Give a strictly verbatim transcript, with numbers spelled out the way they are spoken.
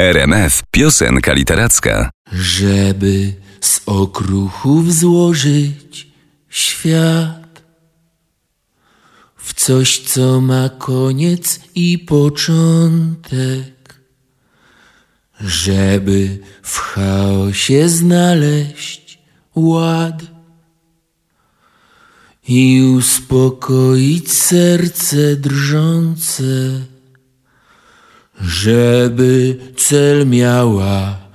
R M F piosenka literacka. Żeby z okruchów złożyć świat w coś, co ma koniec i początek, żeby w chaosie znaleźć ład i uspokoić serce drżące, żeby cel miała